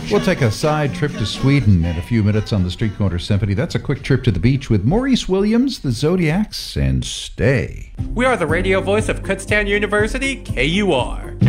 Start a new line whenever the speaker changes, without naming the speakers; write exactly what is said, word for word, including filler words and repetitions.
We'll take a side trip to Sweden in a few minutes on the Street Corner Symphony. That's a quick trip to the beach with Maurice Williams, the Zodiacs, and Stay.
We are the radio voice of Kutztown University, K U R.